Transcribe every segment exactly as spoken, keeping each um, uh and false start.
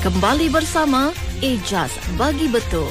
Kembali bersama Ijaz Bagi Betul.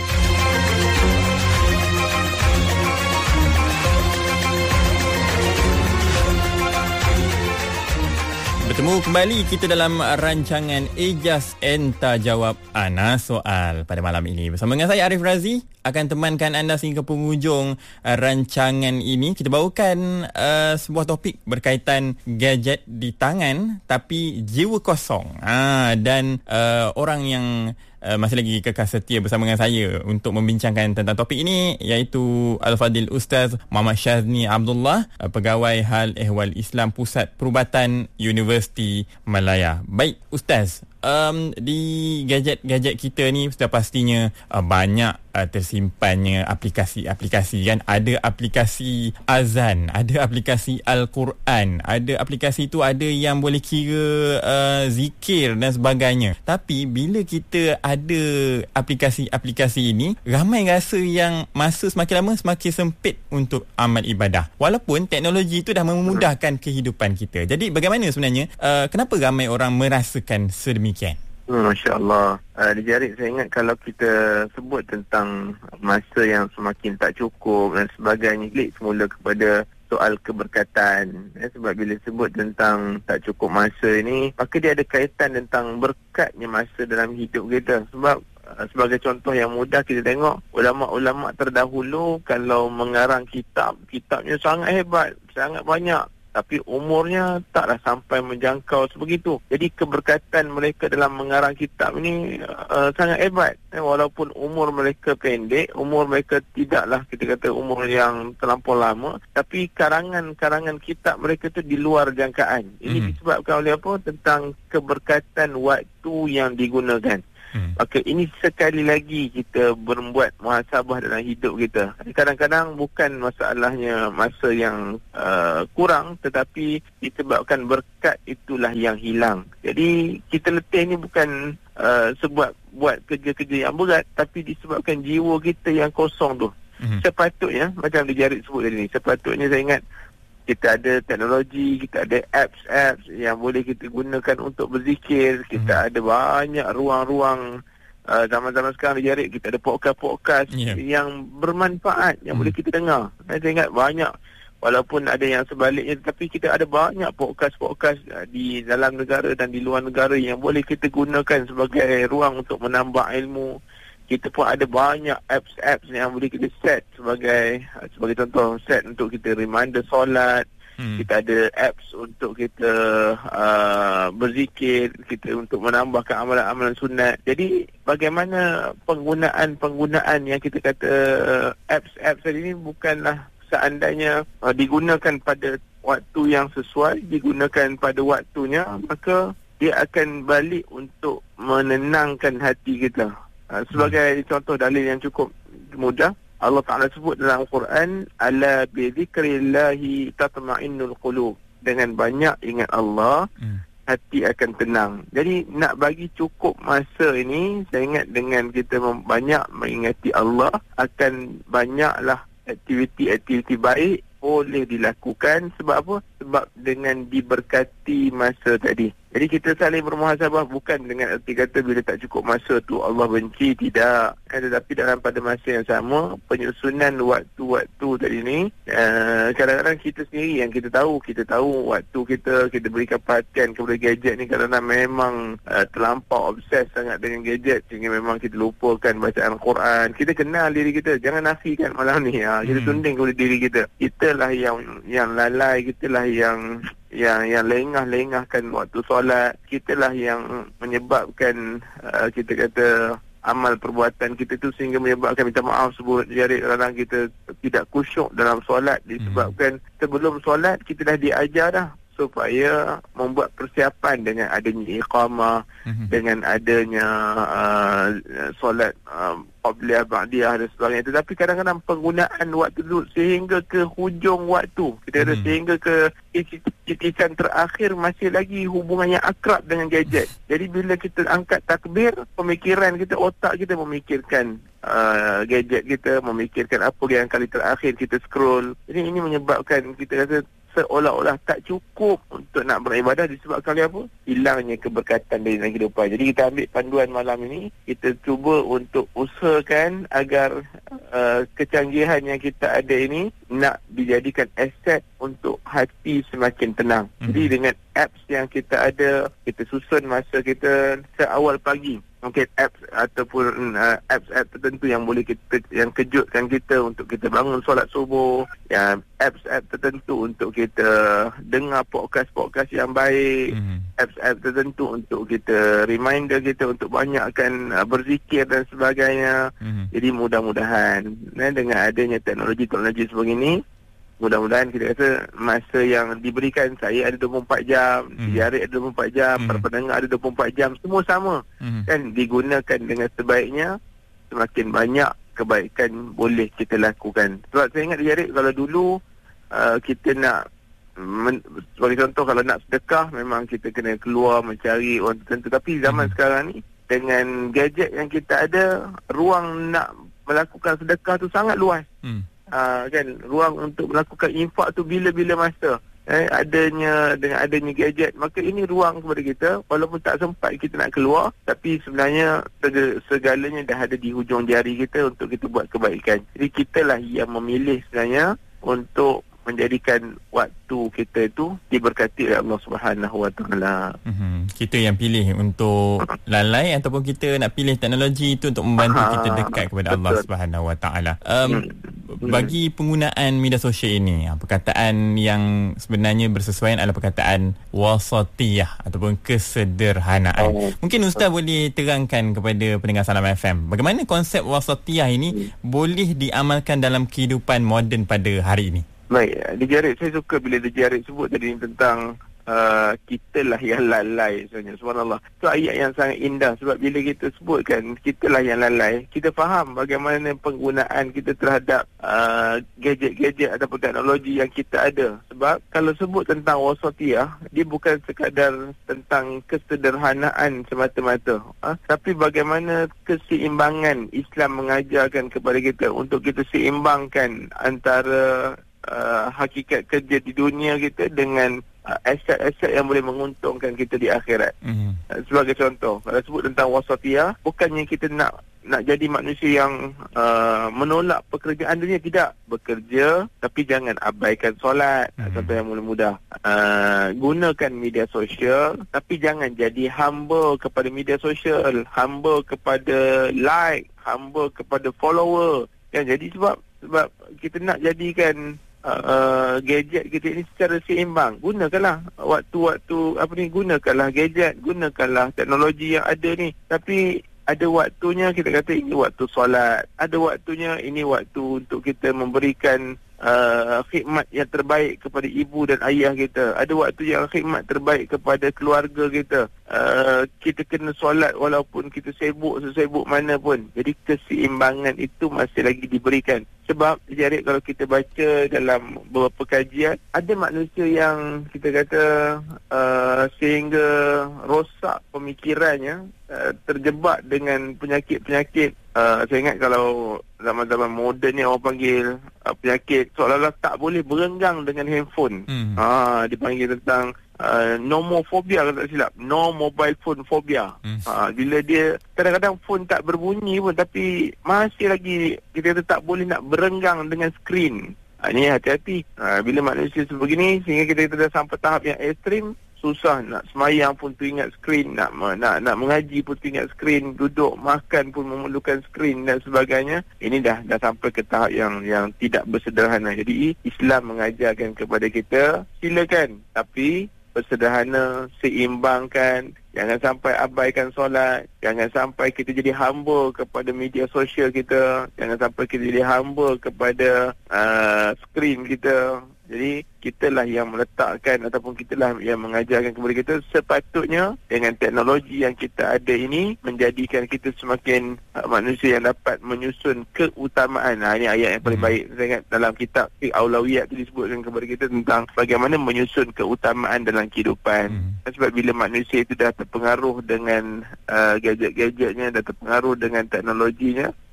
Bertemu kembali kita dalam rancangan Ijaz Enta Jawab Ana Soal pada malam ini. Bersama dengan saya Arif Razi akan temankan anda sehingga penghujung uh, rancangan ini. Kita bawakan uh, sebuah topik berkaitan gadget di tangan tapi jiwa kosong. Ha, dan uh, orang yang Uh, masih lagi kekal setia bersama dengan saya untuk membincangkan tentang topik ini, iaitu Al-Fadil Ustaz Muhammad Syazni Abdullah, uh, Pegawai Hal Ehwal Islam Pusat Perubatan Universiti Malaya. Baik Ustaz, um, di gadget-gadget kita ni sudah pastinya uh, banyak uh, tersimpannya aplikasi-aplikasi kan. Ada aplikasi azan, ada aplikasi Al-Quran, ada aplikasi tu ada yang boleh kira uh, zikir dan sebagainya. Tapi bila kita ada aplikasi-aplikasi ini, ramai rasa yang masa semakin lama semakin sempit untuk amal ibadah, walaupun teknologi itu dah memudahkan kehidupan kita. Jadi bagaimana sebenarnya, uh, kenapa ramai orang merasakan sedemikian? Hmm, Masya Allah. Uh, di Jarik, saya ingat kalau kita sebut tentang masa yang semakin tak cukup dan sebagainya, klik semula kepada soal keberkatan. Ya, sebab bila sebut tentang tak cukup masa ni, maka dia ada kaitan tentang berkatnya masa dalam hidup kita. Sebab uh, sebagai contoh yang mudah, kita tengok ulama-ulama terdahulu kalau mengarang kitab, kitabnya sangat hebat, sangat banyak, tapi umurnya taklah sampai menjangkau sebegitu. Jadi keberkatan mereka dalam mengarang kitab ini uh, sangat hebat. Eh, walaupun umur mereka pendek, umur mereka tidaklah kita kata umur yang terlampau lama, tapi karangan-karangan kitab mereka itu di luar jangkaan. Ini hmm. disebabkan oleh apa? Tentang keberkatan waktu yang digunakan. Hmm. Maka ini sekali lagi kita berbuat muhasabah dalam hidup kita. Kadang-kadang bukan masalahnya masa yang uh, kurang, tetapi disebabkan berkat itulah yang hilang. Jadi kita letih ni bukan uh, sebab buat kerja-kerja yang berat, tapi disebabkan jiwa kita yang kosong tu. Hmm. Sepatutnya, macam Dijarik sebut tadi ni, sepatutnya saya ingat kita ada teknologi, kita ada apps-apps yang boleh kita gunakan untuk berzikir. Kita mm-hmm. ada banyak ruang-ruang uh, zaman-zaman sekarang Dijarik, kita ada podcast-podcast yeah. yang bermanfaat yang mm. boleh kita dengar. Dan saya ingat banyak, walaupun ada yang sebaliknya, tapi kita ada banyak podcast-podcast uh, di dalam negara dan di luar negara yang boleh kita gunakan sebagai ruang untuk menambah ilmu. Kita pun ada banyak apps-apps yang boleh kita set sebagai sebagai contoh, set untuk kita reminder solat. Hmm. Kita ada apps untuk kita uh, berzikir, kita untuk menambahkan amalan-amalan sunat. Jadi bagaimana penggunaan-penggunaan yang kita kata uh, apps-apps ini bukanlah seandainya uh, digunakan pada waktu yang sesuai, digunakan pada waktunya, maka dia akan balik untuk menenangkan hati kita. Uh, sebagai hmm. contoh dalil yang cukup mudah, Allah Ta'ala sebut dalam Al-Quran, ala bi dzikrillahi tatma'innul qulub. Dengan banyak ingat Allah, hmm. hati akan tenang. Jadi nak bagi cukup masa ini, saya ingat dengan kita banyak mengingati Allah, akan banyaklah aktiviti-aktiviti baik boleh dilakukan. Sebab apa? Sebab dengan diberkati masa tadi. Jadi kita saling bermuhasabah, bukan dengan erti kata bila tak cukup masa tu Allah benci, tidak. Tetapi dalam pada masa yang sama, penyusunan waktu-waktu tadi ni, uh, kadang-kadang kita sendiri yang kita tahu, kita tahu waktu kita, kita berikan perhatian kepada gadget ni kerana memang uh, terlampau obses sangat dengan gadget, sehingga memang kita lupakan bacaan Quran. Kita kenal diri kita, jangan nafikan malam ni. Ha, kita tunding kepada diri kita. Kitalah yang yang lalai, kitalah yang yang yang lengah-lengahkan waktu solat, kitalah yang menyebabkan uh, kita kata amal perbuatan kita tu sehingga menyebabkan, minta maaf sebut Jarik, kadang kita tidak khusyuk dalam solat disebabkan hmm. sebelum solat kita dah diajar dah supaya membuat persiapan dengan adanya iqamah, mm-hmm. dengan adanya uh, solat uh, qabliyah, ba'diyah dan sebagainya. Tetapi kadang-kadang penggunaan waktu dulu sehingga ke hujung waktu, kita ada mm-hmm. sehingga ke titisan terakhir masih lagi hubungan yang akrab dengan gadget. Jadi bila kita angkat takbir, pemikiran kita, otak kita memikirkan uh, gadget kita, memikirkan apa yang kali terakhir kita scroll. Jadi ini menyebabkan kita rasa seolah-olah tak cukup untuk nak beribadah disebabkan oleh apa? Hilangnya keberkatan dari dalam kehidupan. Jadi kita ambil panduan malam ini, kita cuba untuk usahakan agar uh, kecanggihan yang kita ada ini nak dijadikan aset untuk hati semakin tenang. Mm-hmm. Jadi dengan apps yang kita ada, kita susun masa kita seawal pagi. Mungkin apps ataupun uh, apps-apps tertentu yang boleh kita, yang kejutkan kita untuk kita bangun solat subuh, yang apps-apps tertentu untuk kita dengar podcast-podcast yang baik, mm-hmm. apps-apps tertentu untuk kita reminder kita untuk banyakkan uh, berzikir dan sebagainya. Mm-hmm. Jadi mudah-mudahan eh, dengan adanya teknologi-teknologi sebegini, mudah-mudahan kita kata masa yang diberikan, saya ada dua puluh empat jam, mm. Jarik ada dua puluh empat jam, mm. para pendengar ada dua puluh empat jam, semua sama. Mm. Kan digunakan dengan sebaiknya, semakin banyak kebaikan boleh kita lakukan. Sebab saya ingat Jarik, kalau dulu uh, kita nak men, sebagai contoh, kalau nak sedekah memang kita kena keluar mencari orang tertentu. Tapi zaman mm. sekarang ni dengan gadget yang kita ada, ruang nak melakukan sedekah tu sangat luas. Mm. Uh, kan ruang untuk melakukan infak tu bila-bila masa eh, adanya dengan adanya gadget, maka ini ruang kepada kita walaupun tak sempat kita nak keluar, tapi sebenarnya segalanya dah ada di hujung jari kita untuk kita buat kebaikan. Jadi kitalah yang memilih sebenarnya untuk menjadikan waktu kita itu diberkati oleh Allah Subhanahu Wa Taala. Mm-hmm. Kita yang pilih untuk lalai ataupun kita nak pilih teknologi itu untuk membantu ha, kita dekat kepada betul. Allah Subhanahu Wa Taala. Um, hmm. Bagi penggunaan media sosial ini, perkataan yang sebenarnya bersesuaian adalah perkataan wasatiyah ataupun kesederhanaan. Oh. Mungkin Ustaz boleh terangkan kepada pendengar Salam F M, bagaimana konsep wasatiyah ini hmm. boleh diamalkan dalam kehidupan moden pada hari ini? Baik, Dijarik, saya suka bila Dijarik sebut tadi tentang uh, kita lah yang lalai sebenarnya. Subhanallah. Itu ayat yang sangat indah, sebab bila kita sebutkan kita lah yang lalai, kita faham bagaimana penggunaan kita terhadap uh, gadget-gadget ataupun teknologi yang kita ada. Sebab kalau sebut tentang wasatiyah, dia bukan sekadar tentang kesederhanaan semata-mata, ha? Tapi bagaimana keseimbangan Islam mengajarkan kepada kita untuk kita seimbangkan antara Uh, hakikat kerja di dunia kita dengan uh, aset-aset yang boleh menguntungkan kita di akhirat. Mm-hmm. Uh, sebagai contoh, kalau sebut tentang wasatiyah, bukannya kita nak nak jadi manusia yang uh, menolak pekerjaan dunia, tidak. Bekerja tapi jangan abaikan solat. Mm-hmm. Contoh yang mudah-mudah, uh, gunakan media sosial tapi jangan jadi hamba kepada media sosial, hamba kepada like, hamba kepada follower. Ya, jadi sebab sebab kita nak jadikan Uh, gadget kita ini secara seimbang. Gunakanlah waktu-waktu apa ni, gunakanlah gadget, gunakanlah teknologi yang ada ni, tapi ada waktunya kita kata ini waktu solat, ada waktunya ini waktu untuk kita memberikan uh, khidmat yang terbaik kepada ibu dan ayah kita, ada waktu yang khidmat terbaik kepada keluarga kita. Uh, kita kena solat walaupun kita sibuk sesibuk mana pun. Jadi keseimbangan itu masih lagi diberikan. Sebab Jarik, kalau kita baca dalam beberapa kajian, ada manusia yang kita kata uh, sehingga rosak pemikirannya, uh, terjebak dengan penyakit-penyakit. Uh, saya ingat kalau zaman-zaman moden ni orang panggil uh, penyakit seolah-olah tak boleh berenggang dengan handphone. Hmm. Uh, dipanggil tentang Uh, nomophobia, kalau tak silap, no mobile phone phobia. Hmm. Uh, bila dia kadang-kadang phone tak berbunyi pun, tapi masih lagi kita kata tak boleh nak berenggang dengan skrin. Uh, ini hati-hati. Uh, bila manusia sebegini, sehingga kita dah sampai tahap yang ekstrim, susah nak semayang pun teringat skrin, nak nak nak mengaji pun teringat skrin, duduk makan pun memerlukan skrin dan sebagainya. Ini dah dah sampai ke tahap yang yang tidak bersederhana. Jadi Islam mengajarkan kepada kita, silakan, tapi bersederhana, seimbangkan. Jangan sampai abaikan solat, jangan sampai kita jadi hamba kepada media sosial kita, jangan sampai kita jadi hamba kepada uh, skrin kita. Jadi kitalah yang meletakkan ataupun kitalah yang mengajarkan kepada kita, sepatutnya dengan teknologi yang kita ada ini menjadikan kita semakin uh, manusia yang dapat menyusun keutamaan. Nah, ini ayat yang paling hmm. baik. Saya ingat dalam kitab Fiqh Aulawiyat itu disebutkan kepada kita tentang bagaimana menyusun keutamaan dalam kehidupan. Hmm. Sebab bila manusia itu dah terpengaruh dengan uh, gadget-gadgetnya, dah terpengaruh dengan teknologinya,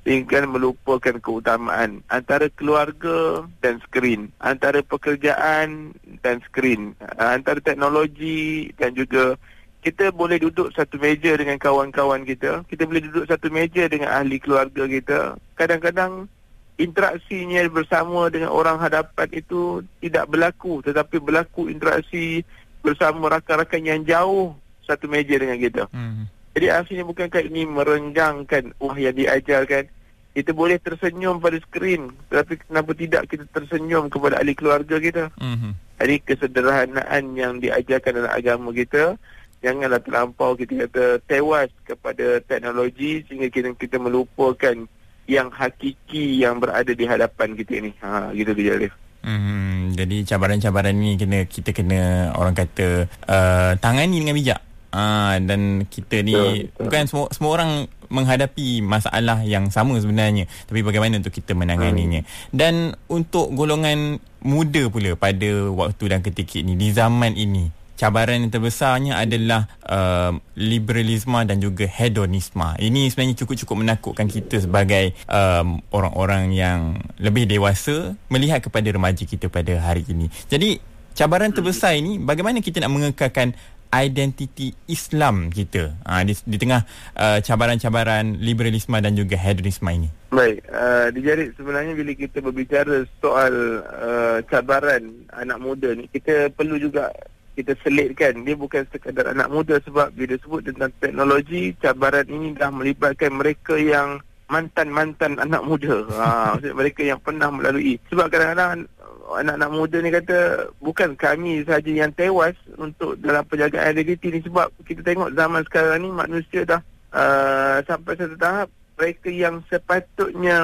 sehingga melupakan keutamaan antara keluarga dan skrin, antara pekerjaan dan skrin, antara teknologi dan juga kita boleh duduk satu meja dengan kawan-kawan kita, kita boleh duduk satu meja dengan ahli keluarga kita. Kadang-kadang interaksinya bersama dengan orang hadapan itu tidak berlaku, tetapi berlaku interaksi bersama rakan-rakan yang jauh satu meja dengan kita. Hmm. Jadi akhirnya bukankah ini merenggangkan wah yang diajarkan? Kita boleh tersenyum pada skrin, tetapi kenapa tidak kita tersenyum kepada ahli keluarga kita? Hmm. Jadi kesederhanaan yang diajarkan dalam agama kita, janganlah terlampau kita kata tewas kepada teknologi sehingga kita, kita melupakan yang hakiki yang berada di hadapan kita ni. Ha, gitu dia, Arif. Hmm, jadi cabaran-cabaran ni kena kita kena orang kata uh, tangani dengan bijak. Ah, dan kita ni betul, betul. Bukan semua semua orang menghadapi masalah yang sama sebenarnya, tapi bagaimana untuk kita menanganinya. Hmm. Dan untuk golongan muda pula pada waktu dan ketika ini, di zaman ini, cabaran yang terbesarnya adalah uh, liberalisme dan juga hedonisme. Ini sebenarnya cukup-cukup menakutkan kita sebagai um, orang-orang yang lebih dewasa melihat kepada remaja kita pada hari ini. Jadi cabaran terbesar ini, bagaimana kita nak mengekalkan identiti Islam kita ha, di, di tengah uh, cabaran-cabaran liberalisme dan juga hedonisme ini? Baik, uh, Dijarik, sebenarnya bila kita berbicara soal uh, cabaran anak muda ni, kita perlu juga kita selitkan, dia bukan sekadar anak muda, sebab bila sebut tentang teknologi, cabaran ini dah melibatkan mereka yang mantan-mantan anak muda. Ha, maksudnya mereka yang pernah melalui. Sebab kadang-kadang anak-anak muda ni kata, bukan kami sahaja yang tewas untuk dalam penjagaan identiti ni, sebab kita tengok zaman sekarang ni manusia dah uh, sampai satu tahap mereka yang sepatutnya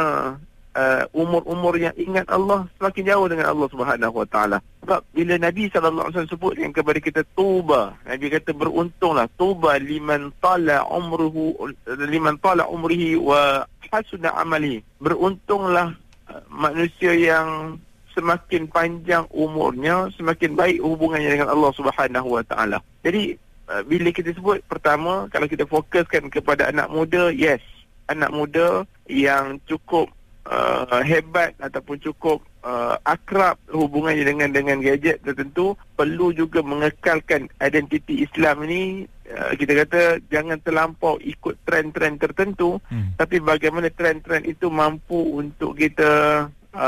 uh, umur-umur yang ingat Allah semakin jauh dengan Allah Subhanahu Wa Taala. Sebab bila Nabi sallallahu alaihi wasallam sebut yang kepada kita tuba, Nabi kata beruntunglah, tuba liman tala umruhu liman tala umrihi wa hasuna amali. Beruntunglah uh, manusia yang semakin panjang umurnya, semakin baik hubungannya dengan Allah Subhanahu Wa Taala. Jadi uh, bila kita sebut, pertama, kalau kita fokuskan kepada anak muda, yes, anak muda yang cukup uh, hebat ataupun cukup uh, akrab hubungannya dengan dengan gadget tertentu, perlu juga mengekalkan identiti Islam ini. Uh, kita kata jangan terlampau ikut trend-trend tertentu, hmm. tapi bagaimana trend-trend itu mampu untuk kita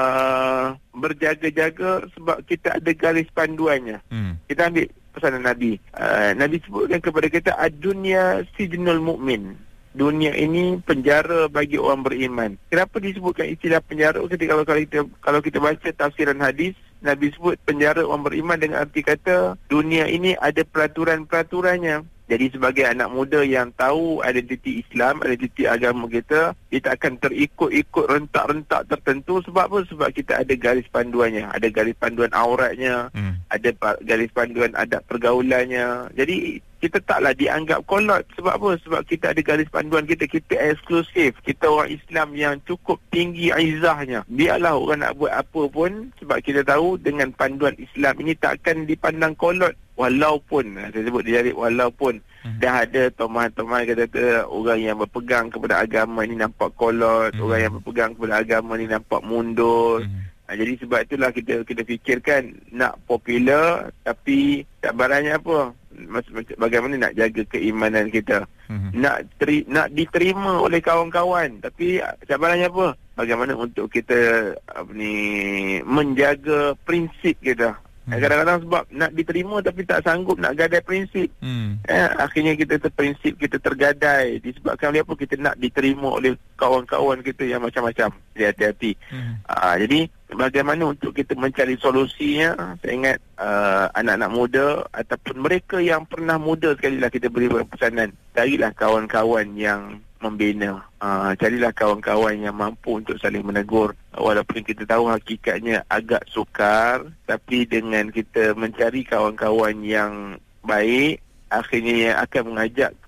Uh, berjaga-jaga, sebab kita ada garis panduannya. Hmm. Kita ambil pesanan Nabi. Uh, Nabi sebutkan kepada kita, ad-dunya sijnul mu'min. Dunia ini penjara bagi orang beriman. Kenapa disebutkan istilah penjara? Ketika kalau, kalau kita kalau kita baca tafsiran hadis, Nabi sebut penjara orang beriman dengan arti kata dunia ini ada peraturan-peraturannya. Jadi sebagai anak muda yang tahu identiti Islam, identiti agama kita, dia tak akan terikut-ikut rentak-rentak tertentu. Sebab apa? Sebab kita ada garis panduannya. Ada garis panduan auratnya, hmm. ada garis panduan adab pergaulannya. Jadi kita taklah dianggap kolot. Sebab apa? Sebab kita ada garis panduan kita. Kita eksklusif. Kita orang Islam yang cukup tinggi izahnya. Biarlah orang nak buat apa pun, sebab kita tahu dengan panduan Islam ini tak akan dipandang kolot. Walaupun, saya sebut dia jadi walaupun hmm. dah ada toman-toman kata orang yang berpegang kepada agama ini nampak kolot, hmm. orang yang berpegang kepada agama ini nampak mundur. Hmm. Ha, jadi sebab itulah kita kita fikirkan nak popular, tapi cabarannya apa? Bagaimana nak jaga keimanan kita? Hmm. Nak teri, nak diterima oleh kawan-kawan, tapi cabarannya apa? Bagaimana untuk kita apa ni menjaga prinsip kita? Hmm. Kadang-kadang sebab nak diterima tapi tak sanggup nak gadai prinsip. Hmm. Eh, akhirnya kita terprinsip, kita tergadai disebabkan oleh apa? Kita nak diterima oleh kawan-kawan kita yang macam-macam. Jadi hati-hati. Hmm. Uh, jadi bagaimana untuk kita mencari solusinya? Saya ingat uh, anak-anak muda ataupun mereka yang pernah muda sekali lah, kita beri pesanan. Carilah kawan-kawan yang membina. Uh, carilah kawan-kawan yang mampu untuk saling menegur. Walaupun kita tahu hakikatnya agak sukar, tapi dengan kita mencari kawan-kawan yang baik, akhirnya yang akan mengajak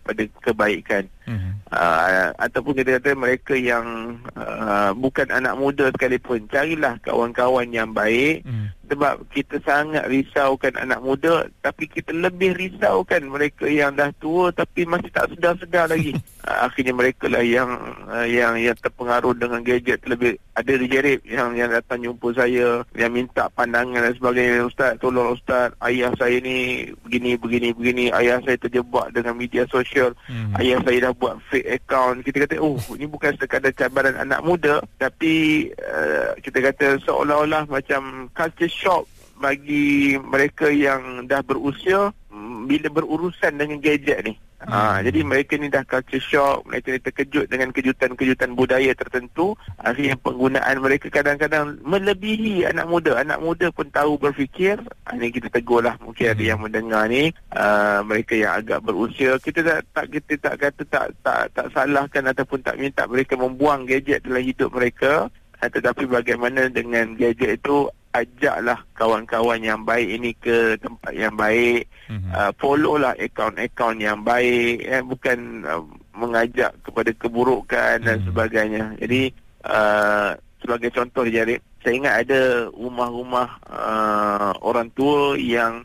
kepada kebaikan. Mm-hmm. Uh, ataupun kita kata mereka yang uh, bukan anak muda sekalipun, carilah kawan-kawan yang baik. Mm. Sebab kita sangat risaukan anak muda, tapi kita lebih risaukan mereka yang dah tua tapi masih tak sedar-sedar lagi. uh, akhirnya mereka lah yang uh, yang yang terpengaruh dengan gadget. Lebih ada Jerip yang yang datang jumpa saya, yang minta pandangan dan sebagainya. Ustaz, tolong Ustaz, ayah saya ni begini begini begini, ayah saya terjebak dengan media sosial, hmm. ayah saya dah buat fake account. Kita kata, oh, ini bukan sekadar cabaran anak muda, tapi uh, kita kata seolah-olah macam culture shock bagi mereka yang dah berusia bila berurusan dengan gadget ni. Hmm. Ha, jadi mereka ni dah culture shock, mereka ni terkejut dengan kejutan-kejutan budaya tertentu. Akhirnya penggunaan mereka kadang-kadang melebihi anak muda. Anak muda pun tahu berfikir. Ha, ni kita tegurlah, mungkin hmm. ada yang mendengar ni, uh, mereka yang agak berusia. Kita tak, tak kita tak kata tak tak tak salahkan ataupun tak minta mereka membuang gadget dalam hidup mereka. Ha, tetapi bagaimana dengan gadget itu, ajaklah kawan-kawan yang baik ini ke tempat yang baik. Mm-hmm. uh, follow lah akaun-akaun yang baik, eh, bukan uh, mengajak kepada keburukan mm-hmm. dan sebagainya. Jadi uh, sebagai contoh Jarib, saya ingat ada rumah-rumah uh, orang tua yang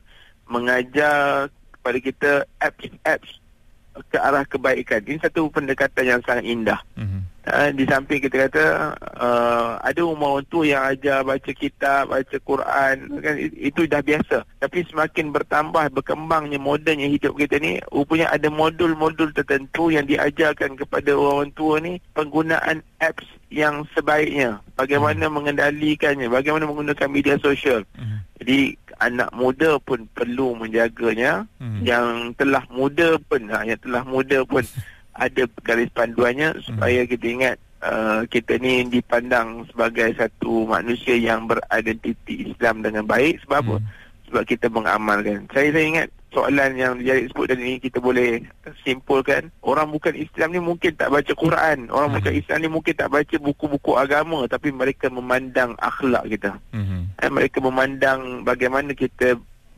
mengajar kepada kita apps-apps ke arah kebaikan. Ini satu pendekatan yang sangat indah. Mm-hmm. Uh, di samping kita kata uh, ada rumah orang tua yang ajar baca kitab, baca Quran, kan, itu dah biasa. Tapi semakin bertambah, berkembangnya modernnya hidup kita ni, rupanya ada modul-modul tertentu yang diajarkan kepada orang tua ni, penggunaan apps yang sebaiknya, bagaimana hmm. mengendalikannya, bagaimana menggunakan media sosial. Hmm. Jadi anak muda pun perlu menjaganya. Hmm. Yang telah muda pun, ha, yang telah muda pun ada garis panduannya supaya kita ingat uh, kita ni dipandang sebagai satu manusia yang beridentiti Islam dengan baik. Sebab hmm. apa? Sebab kita mengamalkan. Saya, saya ingat soalan yang Jarib sebut tadi ni, kita boleh simpulkan, orang bukan Islam ni mungkin tak baca Quran, orang hmm. bukan Islam ni mungkin tak baca buku-buku agama, tapi mereka memandang akhlak kita. Hmm. Eh, mereka memandang bagaimana kita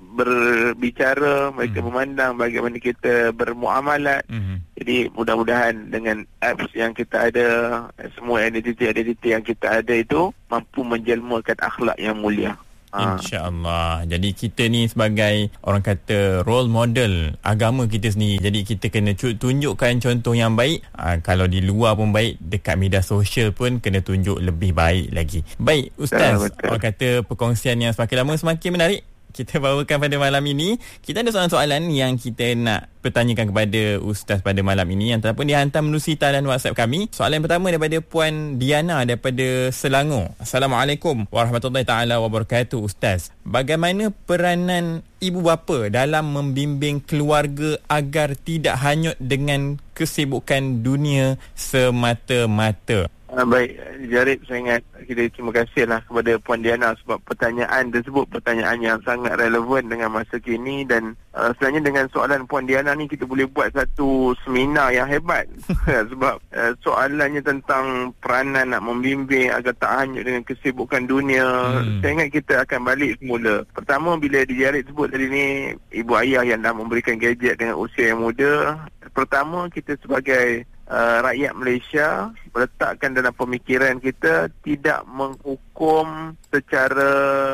berbicara, mereka hmm. memandang bagaimana kita bermuamalat. Hmm. Jadi mudah-mudahan dengan apps yang kita ada, semua identiti-identiti yang kita ada itu mampu menjelmakan akhlak yang mulia. InsyaAllah. Jadi kita ni sebagai orang kata role model agama kita sendiri. Jadi kita kena tunjukkan contoh yang baik. Aa, kalau di luar pun baik, dekat media sosial pun kena tunjuk lebih baik lagi. Baik Ustaz, betul, betul. Orang kata perkongsian yang semakin lama semakin menarik kita bawakan pada malam ini. Kita ada soalan-soalan yang kita nak pertanyakan kepada Ustaz pada malam ini, yang telah pun dihantar melalui talian WhatsApp kami. Soalan pertama daripada Puan Diana daripada Selangor. Assalamualaikum warahmatullahi taala wabarakatuh. Ustaz, bagaimana peranan ibu bapa dalam membimbing keluarga agar tidak hanyut dengan kesibukan dunia semata-mata? Uh, baik, Jarib, saya ingat kita terima kasihlah kepada Puan Diana sebab pertanyaan tersebut pertanyaan yang sangat relevan dengan masa kini. Dan uh, sebenarnya dengan soalan Puan Diana ni kita boleh buat satu seminar yang hebat. Sebab uh, soalannya tentang peranan nak membimbing agar tak hanyut dengan kesibukan dunia. hmm. Saya ingat kita akan balik semula. Pertama, bila Jarib sebut tadi ni, ibu ayah yang dah memberikan gadget dengan usia yang muda, pertama kita sebagai Uh, rakyat Malaysia meletakkan dalam pemikiran kita tidak menghukum secara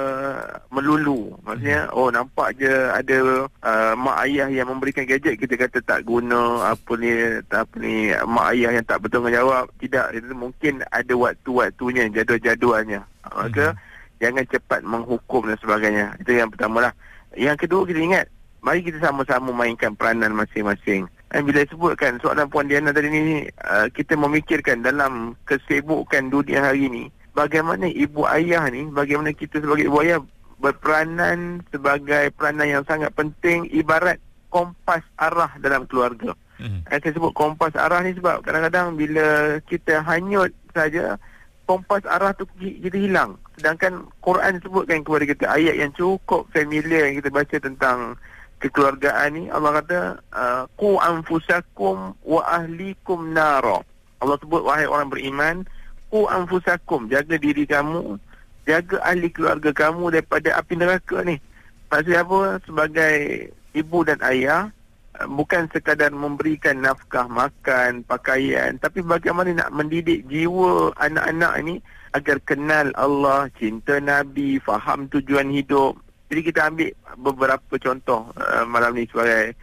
melulu. Maksudnya, oh nampak je ada uh, mak ayah yang memberikan gadget, kita kata tak guna, apa ni, apa ni, mak ayah yang tak bertanggungjawab. Tidak, itu mungkin ada waktu-waktunya, jadual-jadualnya. Maka mm-hmm. jangan cepat menghukum dan sebagainya. Itu yang pertama lah. Yang kedua, kita ingat, mari kita sama-sama mainkan peranan masing-masing. Dan bila sebutkan soalan Puan Diana tadi ni, uh, kita memikirkan dalam kesibukan dunia hari ni, bagaimana ibu ayah ni, bagaimana kita sebagai ibu ayah berperanan sebagai peranan yang sangat penting, ibarat kompas arah dalam keluarga. Hmm. Saya sebut kompas arah ni sebab kadang-kadang bila kita hanyut saja, kompas arah tu kita hilang. Sedangkan Quran sebutkan kepada kita ayat yang cukup familiar yang kita baca tentang kekeluargaan ni. Allah kata, qu anfusakum wa ahlikum nara. Allah sebut, wahai orang beriman, qu anfusakum, jaga diri kamu, jaga ahli keluarga kamu daripada api neraka ni. Maksudnya apa? Sebagai ibu dan ayah, bukan sekadar memberikan nafkah makan, pakaian, tapi bagaimana nak mendidik jiwa anak-anak ini agar kenal Allah, cinta Nabi, faham tujuan hidup. Jadi kita ambil beberapa contoh uh, malam ni sebagai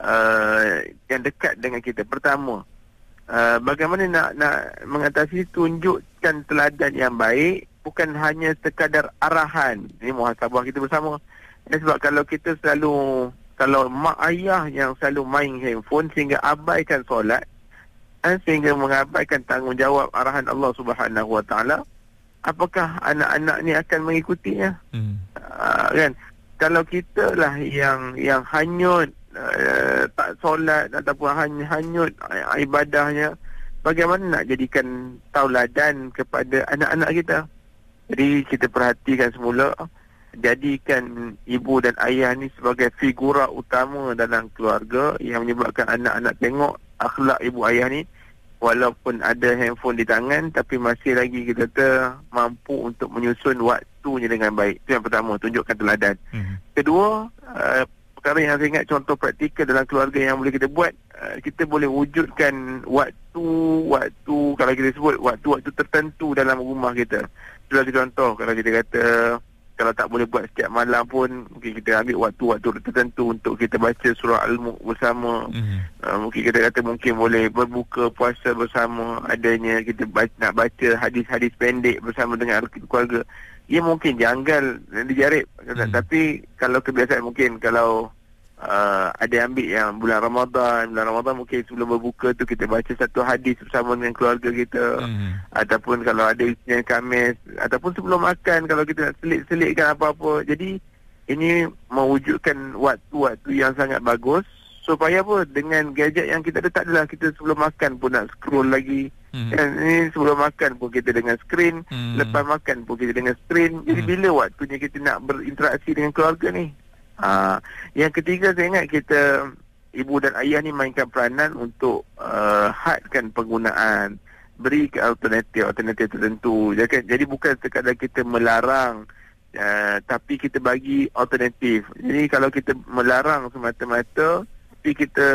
uh, yang dekat dengan kita. Pertama, uh, bagaimana nak nak mengatasi, tunjukkan teladan yang baik, bukan hanya sekadar arahan. Ini muhasabah kita bersama. Ya, sebab kalau kita selalu, kalau mak ayah yang selalu main handphone sehingga abaikan solat, eh, sehingga mengabaikan tanggungjawab arahan Allah Subhanahu Wa Taala, apakah anak-anak ni akan mengikutinya? Hmm. Uh, kan? Kalau kita lah yang yang hanyut, uh, tak solat ataupun hany, hanyut ibadahnya, bagaimana nak jadikan tauladan kepada anak-anak kita? Jadi kita perhatikan semula, jadikan ibu dan ayah ni sebagai figura utama dalam keluarga yang menyebabkan anak-anak tengok akhlak ibu ayah ni. Walaupun ada handphone di tangan, tapi masih lagi kita kata mampu untuk menyusun waktunya dengan baik. Itu yang pertama, tunjukkan teladan. Hmm. Kedua, uh, perkara yang saya ingat contoh praktikal dalam keluarga yang boleh kita buat, uh, kita boleh wujudkan waktu-waktu, kalau kita sebut waktu-waktu tertentu dalam rumah kita. Itulah contoh, kalau kita kata kalau tak boleh buat setiap malam pun, mungkin kita ambil waktu-waktu tertentu untuk kita baca surah Al-Mulk bersama. Mm-hmm. Uh, mungkin kita kata mungkin boleh berbuka puasa bersama, adanya kita baca, nak baca hadis-hadis pendek bersama dengan keluarga. Ia mungkin janggal dan dijarib. Mm-hmm. Tapi kalau kebiasaan mungkin kalau uh, ada ambil yang bulan Ramadan, bulan Ramadan mungkin sebelum berbuka tu kita baca satu hadis bersama dengan keluarga kita. Mm-hmm. Ataupun kalau ada Isnin Khamis, ataupun sebelum makan kalau kita nak selit-selitkan apa-apa. Jadi ini mewujudkan waktu-waktu yang sangat bagus supaya apa, dengan gadget yang kita ada, tak adalah kita sebelum makan pun nak scroll lagi. Mm-hmm. Dan ini sebelum makan pun kita dengan skrin, mm-hmm. lepas makan pun kita dengan skrin. Jadi mm-hmm. bila waktunya kita nak berinteraksi dengan keluarga ni? Uh, yang ketiga, saya ingat kita, ibu dan ayah ni mainkan peranan untuk uh, hadkan penggunaan, beri alternatif-alternatif tertentu. Jadi, jadi bukan sekadar kita melarang, uh, tapi kita bagi alternatif. Jadi kalau kita melarang semata-mata, tapi kita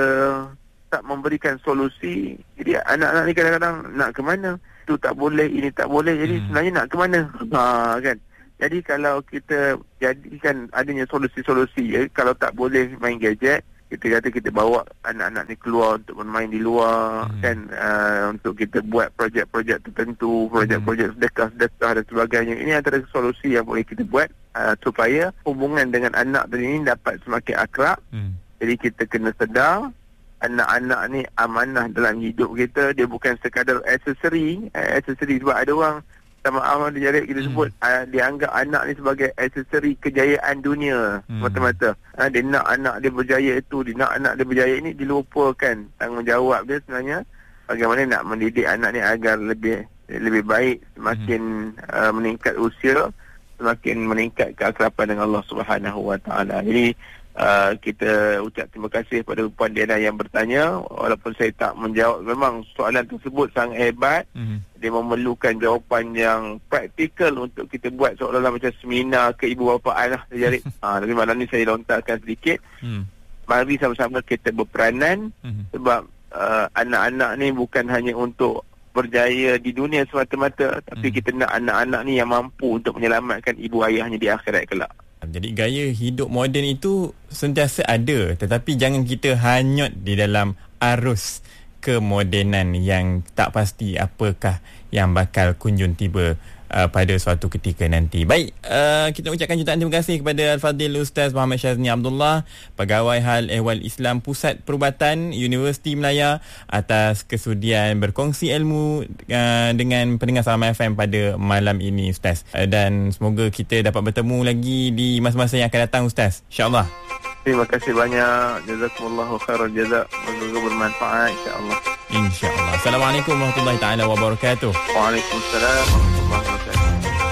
tak memberikan solusi, jadi anak-anak ni kadang-kadang nak ke mana? Itu tak boleh, ini tak boleh. Jadi hmm. sebenarnya nak ke mana? Ha, kan? Jadi kalau kita jadikan adanya solusi-solusi, ya, kalau tak boleh main gadget, kita kata kita bawa anak-anak ni keluar untuk bermain di luar, hmm. kan, uh, untuk kita buat projek-projek tertentu, projek-projek sedekah-sedekah dan sebagainya. Ini antara solusi yang boleh kita buat uh, supaya hubungan dengan anak tadi ini dapat semakin akrab. Hmm. Jadi kita kena sedar anak-anak ni amanah dalam hidup kita. Dia bukan sekadar aksesori, eh, aksesori sebab ada orang sama awal dia jarik kita sebut hmm. uh, dia anggap anak ni sebagai aksesori kejayaan dunia hmm. semata-mata. Uh, dia nak anak dia berjaya itu, dia nak anak dia berjaya ini, dilupakan tanggungjawab dia sebenarnya bagaimana nak mendidik anak ni agar lebih lebih baik, semakin hmm. uh, meningkat usia, semakin meningkat keakraban dengan Allah Subhanahu Wa Taala. Jadi Uh, kita ucap terima kasih kepada Puan Diana yang bertanya. Walaupun saya tak menjawab, memang soalan tersebut sangat hebat. Mm-hmm. Dia memerlukan jawapan yang praktikal untuk kita buat seolah-olah macam seminar ke ibu bapaan lah. Jadi, ha, tapi malam ni saya lontarkan sedikit. Mm. Mari sama-sama kita berperanan. Mm-hmm. Sebab uh, anak-anak ni bukan hanya untuk berjaya di dunia semata-mata, tapi mm. kita nak anak-anak ni yang mampu untuk menyelamatkan ibu ayahnya di akhirat kelak. Jadi gaya hidup moden itu sentiasa ada, tetapi jangan kita hanyut di dalam arus kemodenan yang tak pasti apakah yang bakal kunjung tiba uh, pada suatu ketika nanti. Baik, uh, kita ucapkan jutaan terima kasih kepada Al-Fadhil Ustaz Muhammad Syazni Abdullah, Pegawai Hal Ehwal Islam Pusat Perubatan Universiti Melaya, atas kesudian berkongsi ilmu uh, dengan pendengar Salam F M pada malam ini, Ustaz. Uh, dan semoga kita dapat bertemu lagi di masa-masa yang akan datang, Ustaz. InsyaAllah. Terima kasih banyak. Jazakumullahu khairan jazak. Semoga bermanfaat, insya-Allah. Insya-Allah. Assalamualaikum warahmatullahi taala wabarakatuh. Waalaikumsalam warahmatullahi wabarakatuh.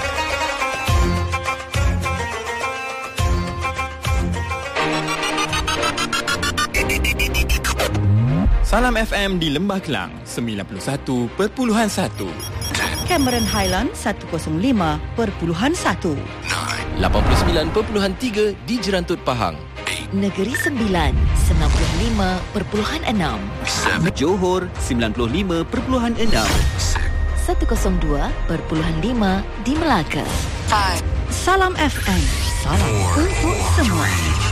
Salam F M di Lembah Kelang sembilan puluh satu perpuluhan satu. Cameron Highland seratus lima perpuluhan satu. lapan puluh sembilan perpuluhan tiga di Jerantut Pahang. Negeri Sembilan sembilan puluh lima perpuluhan enam. Johor sembilan puluh lima perpuluhan enam. seratus dua perpuluhan lima di Melaka. Salam F M. Salam untuk semua.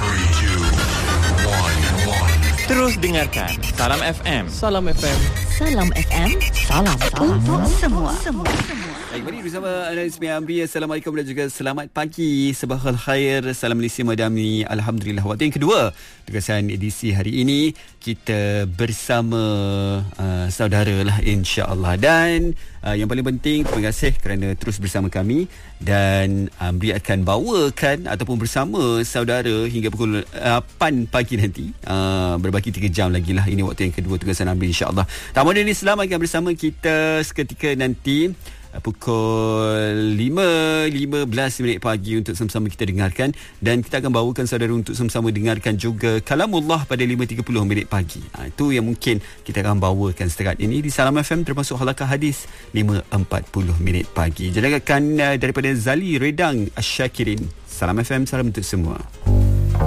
Terus dengarkan Salam F M. Salam F M. Salam F M. Salam untuk semua. Baik, mari bersama Anda Ismail Amri. Assalamualaikum dan juga selamat pagi. Sabahal khair. Salam Malaysia Madami. Alhamdulillah. Waktu yang kedua tugasan edisi hari ini kita bersama uh, saudara lah, insya-Allah. Dan uh, yang paling penting, terima kasih kerana terus bersama kami. Dan Amri akan bawakan ataupun bersama saudara hingga pukul lapan pagi nanti. Uh, berbaki tiga jam lagi lah. Ini waktu yang kedua tugasan Amri, insya-Allah. Tamadun Islam akan bersama kita seketika nanti pukul lima lima belas minit pagi untuk sama-sama kita dengarkan, dan kita akan bawakan saudara untuk sama-sama dengarkan juga Kalamullah pada lima tiga puluh minit pagi. Ha, itu yang mungkin kita akan bawakan setakat ini di Salam F M, termasuk halakah hadis lima empat puluh minit pagi. Jadikan uh, daripada Zali Redang Asyakirin. Salam F M, salam untuk semua.